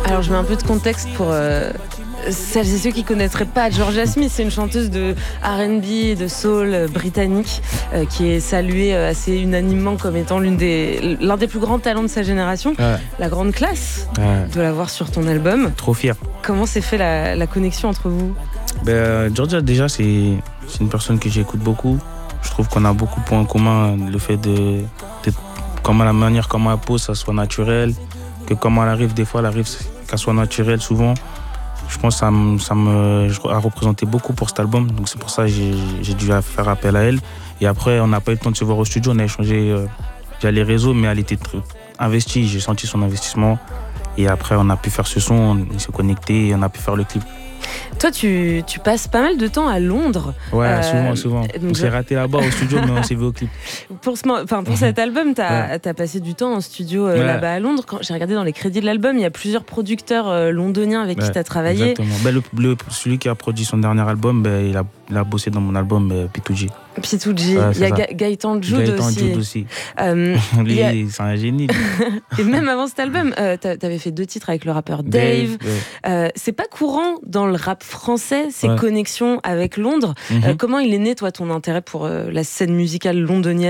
Alors je mets un peu de contexte pour celles et ceux qui connaîtraient pas Georgia Smith. C'est une chanteuse de R&B et de soul britannique qui est saluée assez unanimement comme étant l'un des plus grands talents de sa génération. Ouais. La grande classe de la voir sur ton album. Trop fier. Comment s'est fait la connexion entre vous? Georgia, déjà, c'est une personne que j'écoute beaucoup. Je trouve qu'on a beaucoup de points en commun. Le fait de comment la manière comment elle pose, ça soit naturel. Que comment elle arrive, des fois, elle arrive qu'elle soit naturelle souvent. Je pense que a représenté beaucoup pour cet album. Donc c'est pour ça que j'ai dû faire appel à elle. Et après, on n'a pas eu le temps de se voir au studio. On a échangé via les réseaux, mais elle était investie. J'ai senti son investissement. Et après, on a pu faire ce son, on s'est connecté et on a pu faire le clip. Toi, tu passes pas mal de temps à Londres. Ouais, souvent. On s'est raté là-bas au studio, mais on s'est vu au clip. Pour cet album, t'as passé du temps en studio là-bas à Londres. Quand j'ai regardé dans les crédits de l'album, il y a plusieurs producteurs londoniens avec qui t'as travaillé. Exactement. Celui qui a produit son dernier album, il a bossé dans mon album P2G. P2G, il y a Gaëtan Jude aussi. Lui, c'est un génie. Et même avant cet album, t'avais fait 2 titres avec le rappeur Dave. C'est pas courant dans le rap français, ces connexions avec Londres. Comment il est né, toi, ton intérêt pour la scène musicale londonienne?